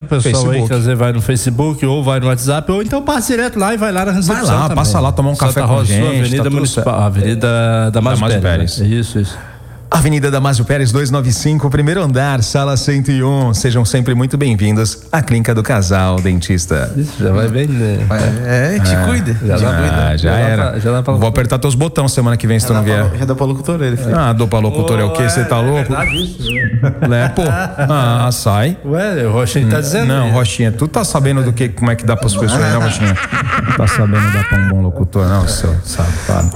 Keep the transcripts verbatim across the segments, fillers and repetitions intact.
pessoal Facebook. aí, quer dizer, vai no Facebook ou vai no WhatsApp, ou então passa direto lá e vai lá na recepção. Vai lá, também. passa lá, tomar um Santa café Rosa, com gente. Avenida tá Municipal, Avenida Damásio Pérez. Pérez. Né? Isso, isso. Avenida Damásio Pérez duzentos e noventa e cinco, primeiro andar, sala cento e um. Sejam sempre muito bem-vindos à Clínica do Casal Dentista. Isso, já vai bem, né? É, te Ah, cuida. Já, Já, dá pra, já, dá era. pra- já dá pra... Vou apertar teus botões semana que vem se tu não vier. Já dá pra locutor ele, filho. Ah, dou pra locutor é o quê? Você tá louco? É verdade isso, É, pô. Ah, sai. Ué, o Rochinho tá dizendo. Não, aí. Rochinha, tu tá sabendo do que, como é que dá pras pessoas, né, Rochinha? Tá sabendo dar pra um bom locutor, não, seu safado.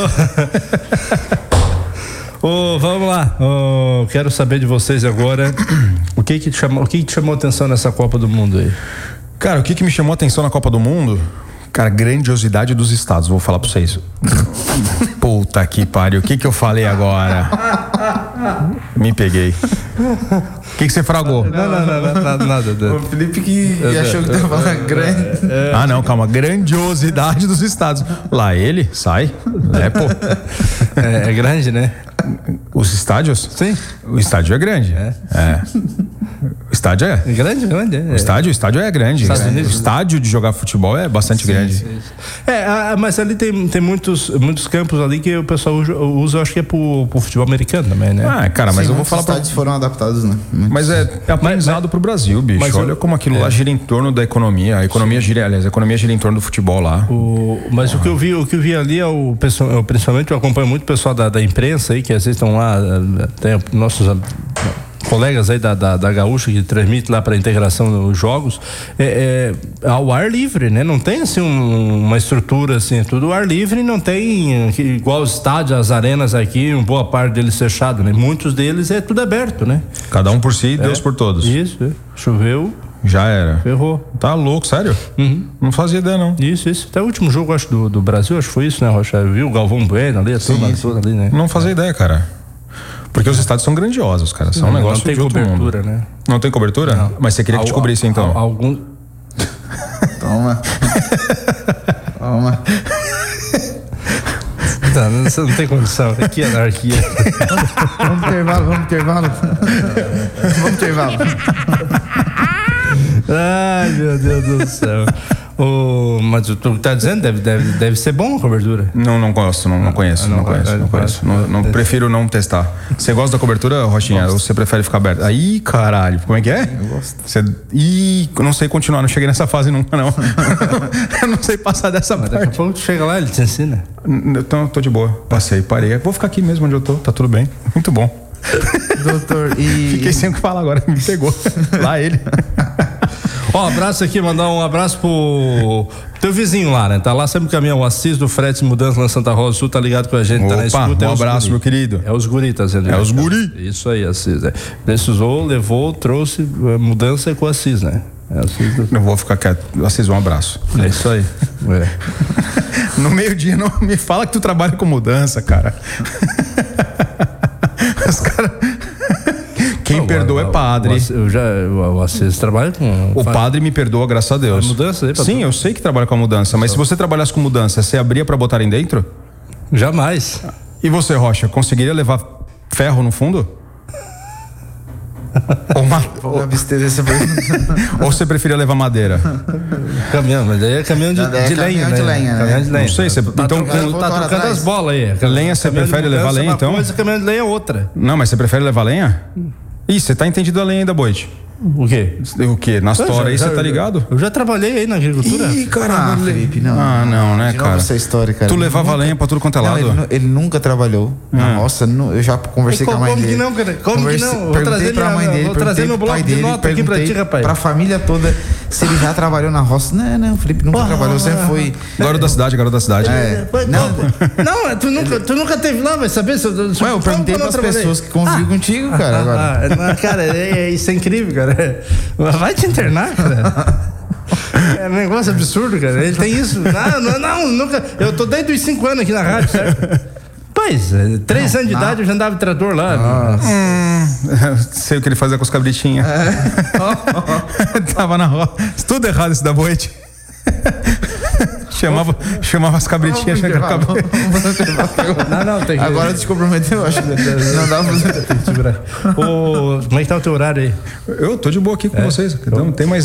Ô, ô, vamos lá. Ô, quero saber de vocês agora o que que te chamou, o que que te chamou a atenção nessa Copa do Mundo aí? Cara, o que que me chamou a atenção na Copa do Mundo? Cara, grandiosidade dos estados, vou falar pra vocês. Puta que pariu, o que que eu falei agora? Me peguei. O que que você fragou? Não, não, não, não, nada, nada. O Felipe que achou que tava falando grande. Ah, não, calma. Grandiosidade dos estados. Lá ele, sai. É, pô. É, é grande, né? Os estádios? Sim. O estádio é grande. É. é. O estádio é. É grande, grande. É. O estádio, o estádio é grande. Estados É. Unidos. O estádio de jogar futebol é bastante grande. É, a- mas ali tem, tem muitos, muitos campos ali que o pessoal usa, usa, acho que é pro, pro futebol americano também, né? Ah, cara, mas Sim, eu vou muitos falar pra... estádios foram adaptados, né? Mas é, é aprendizado pro Brasil, bicho. mas Olha eu- como aquilo lá gira em torno da economia. A economia gira, aliás, a economia gira em torno do futebol lá. O, mas o que eu vi, o que eu vi ali é o pessoal, eu, principalmente eu acompanho muito o pessoal da, da imprensa aí, que às vezes estão lá, eh, tem nossos ah, colegas aí da, da, da Gaúcha que transmite lá para a integração dos jogos, é, é ao ar livre, né? Não tem assim um- uma estrutura assim, é tudo ao ar livre, não tem eh, igual os estádios, as arenas aqui, uma boa parte deles fechado, né? Muitos deles é tudo aberto, né? Cada um por si, Deus por todos. Isso, é. Choveu, Já era. ferrou. Tá louco, sério? Uhum. Não fazia ideia, não. Isso, isso. Até o último jogo, acho, do, do Brasil, acho que foi isso, né, Rocha? Viu o Galvão Bueno ali, a turma toda ali, né? Não fazia ideia, cara. Porque os estádios são grandiosos, cara. São um Não, negócio não tem de outro cobertura, mundo. né? Não tem cobertura? Não. Mas você queria que te Al- cobrisse, então? al- Algum... Toma. Toma. Tá, não, você não tem condição. Que anarquia. Vamos pro intervalo, vamos pro intervalo. Vamos pro intervalo. Ai, meu Deus do céu. O, mas o que tu tá dizendo deve, deve, deve ser bom a cobertura. Não, não gosto, não, não conheço, não não conheço, vai- não vai- conheço. Não, não- prefiro não testar. Você gosta da cobertura, Rochinha? Ou você prefere ficar aberto? Aí, caralho, como é que é? Eu gosto. Você, ih, eu não sei continuar, não cheguei nessa fase nunca, não. Eu não sei passar dessa Mas daqui a parte. pouco tu chega lá, ele te ensina. Eu tô, tô de boa, passei, parei. Vou ficar aqui mesmo onde eu tô, tá tudo bem. Muito bom. Doutor, e... Fiquei sem o que falar agora, me pegou. Lá ele. Ó, abraço aqui, mandar um abraço pro teu vizinho lá, né? Tá lá sempre caminhando, o Assis do Frete Mudança na Santa Rosa do Sul, tá ligado com a gente, tá na Opa, escuta. um é os abraço, guri. meu querido. É os guri, tá dizendo? É os guri. Isso aí, Assis. É. Precisou, levou, trouxe eh, mudança com o Assis, né? É Assis do... Eu vou ficar quieto. Vocês um abraço. É isso aí. É. No meio-dia, não me fala que tu trabalha com mudança, cara. Os caras. Quem Não, perdoa o- é padre. O, Assis- eu já, o, o Assis trabalha com. O padre me perdoa, graças a Deus. Faz mudança aí, patrão? Sim, eu sei que trabalha com a mudança, mas se você trabalhasse com mudança, você abria pra botarem dentro? Jamais. E você, Rocha, conseguiria levar ferro no fundo? Ou, ma- Vou abster dessa pergunta. ou você preferia levar madeira? Caminhão, mas daí é caminhão de, Não, daí é de lenha, caminhão né? de lenha, né? Caminhão de lenha. Não sei, você- tá então, trocando, voltou tá lá trocando atrás. as bolas aí. Lenha, você Caminhão de prefere levar mudança é lenha, uma então? coisa, caminhão de lenha é outra. Não, mas você prefere levar lenha? Ih, você tá entendido a lenha ainda, Boite? O quê? O quê? Nas Eu toras já- aí, você já- tá ligado? Eu já trabalhei aí na agricultura. Ih, caramba. Ah, Felipe, não. Ah, não, né, De novo cara? essa história, cara. Tu Ele levava nunca- lenha pra tudo quanto é Não, lado? ele, nu- ele nunca trabalhou na roça. nu- Eu já conversei Como- com a mãe como que dele. não, cara? Como que Conversei- não? Vou Perguntei trazer pra minha- mãe dele, vou trazer perguntei meu pro pai bloco de dele, nota aqui pra ti, perguntei rapaz. pra família toda se ele já trabalhou na roça. Não, não, o Felipe nunca trabalhou, sempre foi... Garoto da cidade, garoto da cidade. É, Não, não, não, tu nunca, tu nunca teve lá, vai saber se eu. se Ué, eu perguntei como eu pras trabalhei? pessoas que convivem contigo, cara, agora. Ah, ah, cara, é, é- isso é incrível, cara. Vai te internar, cara. É um negócio absurdo, cara. Ele tem isso. Não, não, não, nunca. Eu tô desde os cinco anos aqui na rádio, certo? Pois, é, três anos de não. idade eu já andava de trator lá. Hum, sei o que ele fazia com os cabritinhos. Tava na roça. Tudo errado esse da Boite. chamava, chamava as cabritinhas. Vamos achando que era intervalo, cabra- Não, não, tem que. Agora te comprometeu, acho que não dá pra fazer. Ô, como é que tá o teu horário aí? Eu tô de boa aqui com vocês. Então, tem mais